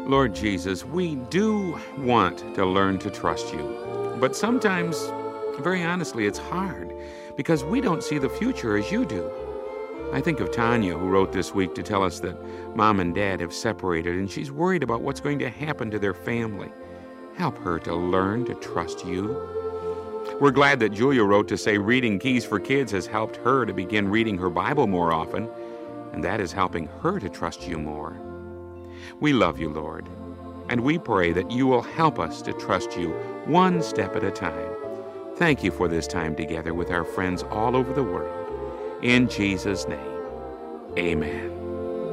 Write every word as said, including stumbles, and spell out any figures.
Lord Jesus, we do want to learn to trust you, but sometimes, very honestly, it's hard because we don't see the future as you do. I think of Tanya, who wrote this week to tell us that Mom and Dad have separated and she's worried about what's going to happen to their family. Help her to learn to trust you. We're glad that Julia wrote to say Reading Keys for Kids has helped her to begin reading her Bible more often, and that is helping her to trust you more. We love you, Lord, and we pray that you will help us to trust you one step at a time. Thank you for this time together with our friends all over the world. In Jesus' name, amen.